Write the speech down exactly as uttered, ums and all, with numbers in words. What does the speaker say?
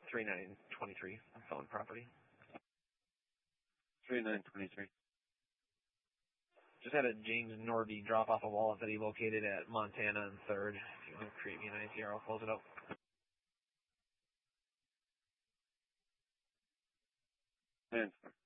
three nine twenty-three. I'm selling property. three nine twenty-three. Just had a James Norby drop off a wallet that he located at Montana and third. If you want to create me an I T R, I'll close it up. Transfer.